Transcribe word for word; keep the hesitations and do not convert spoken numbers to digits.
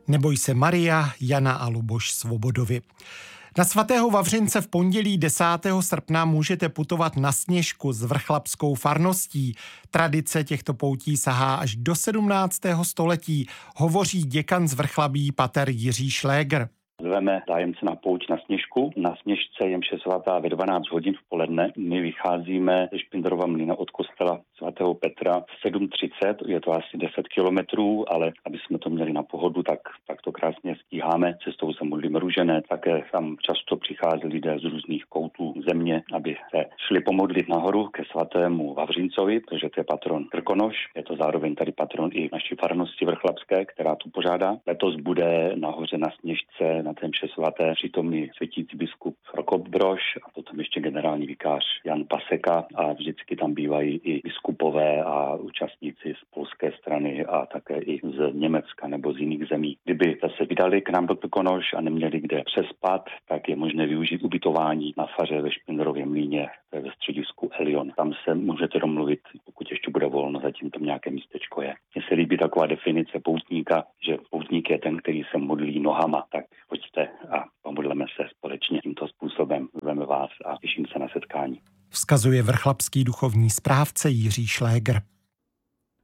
Neboj se Maria, Jana a Luboš Svobodovi. Na svatého Vavřince v pondělí desátého srpna můžete putovat na Sněžku s vrchlabskou farností. Tradice těchto poutí sahá až do sedmnáctého století, hovoří děkan z Vrchlabí pater Jiří Šlégr. Zveme zájemce na pouť na Sněžku. Na Sněžce je mše svatá ve dvanáct hodin v poledne. My vycházíme ze Špindlerova mlýna od kostela svatého Petra v sedm třicet, je to asi deset kilometrů, ale aby jsme to měli na pohodu, tak, tak to krásně stíháme. Cestou se modlíme růžené, také tam často přichází lidé z různých koutů země, aby se šli pomodlit nahoru ke svatému Vavřincovi, protože to je patron Krkonoš. Je to zároveň tady patron i naší farnosti vrchlabské, která tu pořádá. Letos bude nahoře na Sněžce na té mše svaté přítomný světící biskup Prokop Brož a potom ještě generální vikář Jan Paseka a vždycky tam bývají i biskupové a účastníci z polské strany a také i z Německa nebo z jiných zemí. Kdyby se vydali k nám do Krkonoš a neměli kde přespat, tak je možné využít ubytování na faře ve Špindlerově mlýně ve středisku Elion. Tam se můžete domluvit, pokud ještě bude volno, zatím tam nějaké místečko je. Mně se líbí taková definice poutníka, že poutník je ten, který se modlí nohama. Tak pojďte a pomodleme se společně tímto způsobem. Zveme vás a těším se na setkání. Vzkazuje vrchlabský duchovní správce Jiří Šlégr.